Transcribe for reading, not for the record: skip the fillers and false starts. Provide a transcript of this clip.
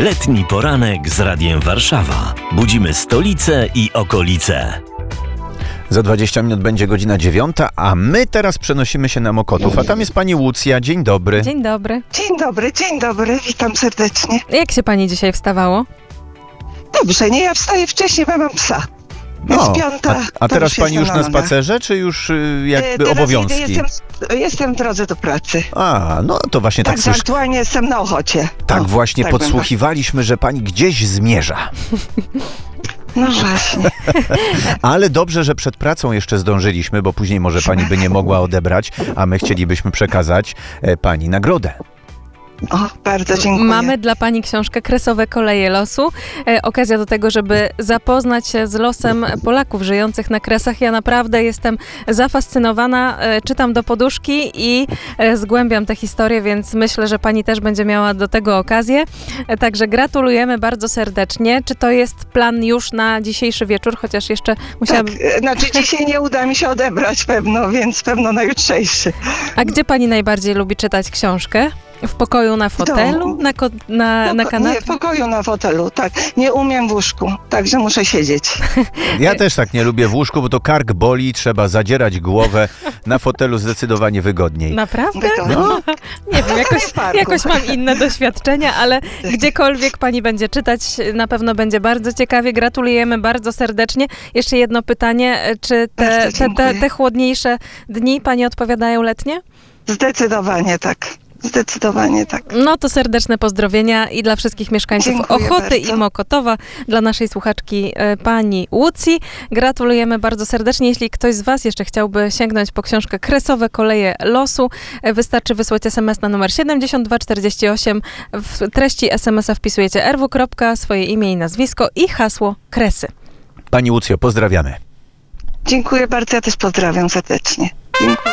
Letni poranek z Radiem Warszawa. Budzimy stolicę i okolice. Za 20 minut będzie godzina 9, a my teraz przenosimy się na Mokotów, a tam jest pani Łucja. Dzień dobry. Dzień dobry. Dzień dobry, witam serdecznie. Jak się pani dzisiaj wstawało? Dobrze, nie, ja wstaję wcześniej, bo mam psa. Jest piąta. A to teraz pani już na jestem spacerze, czy już jakby teraz obowiązki? Jestem w drodze do pracy. A, no to właśnie tak Także aktualnie jestem na Ochocie. Tak O, właśnie tak podsłuchiwaliśmy, że pani gdzieś zmierza. No właśnie. Ale dobrze, że przed pracą jeszcze zdążyliśmy, bo później może pani by nie mogła odebrać, a my chcielibyśmy przekazać pani nagrodę. O, bardzo dziękuję. Mamy dla pani książkę Kresowe koleje losu. Okazja do tego, żeby zapoznać się z losem Polaków żyjących na Kresach. Ja naprawdę jestem zafascynowana. Czytam do poduszki i zgłębiam tę historię, więc myślę, że pani też będzie miała do tego okazję. Także gratulujemy bardzo serdecznie. Czy to jest plan już na dzisiejszy wieczór? Chociaż jeszcze musiałabym... Tak, znaczy dzisiaj nie uda mi się odebrać pewno, więc pewno na jutrzejszy. A gdzie pani najbardziej lubi czytać książkę? W pokoju, na fotelu? Na kanapie? Nie, w pokoju na fotelu, tak. Nie umiem w łóżku, także muszę siedzieć. Ja też tak nie lubię w łóżku, bo to kark boli, trzeba zadzierać głowę. Na fotelu zdecydowanie wygodniej. Naprawdę? No. Nie wiem, w parku. jakoś mam inne doświadczenia, ale gdziekolwiek pani będzie czytać, na pewno będzie bardzo ciekawie. Gratulujemy bardzo serdecznie. Jeszcze jedno pytanie, czy te chłodniejsze dni pani odpowiadają letnie? Zdecydowanie tak. Zdecydowanie tak. No to serdeczne pozdrowienia i dla wszystkich mieszkańców Dziękuję Ochoty bardzo. i Mokotowa, dla naszej słuchaczki pani Łucji. Gratulujemy bardzo serdecznie. Jeśli ktoś z was jeszcze chciałby sięgnąć po książkę Kresowe koleje losu, wystarczy wysłać SMS na numer 7248. W treści SMS-a wpisujecie RW. Swoje imię i nazwisko i hasło Kresy. Pani Łucjo, pozdrawiamy. Dziękuję bardzo, ja też pozdrawiam serdecznie. Dziękuję.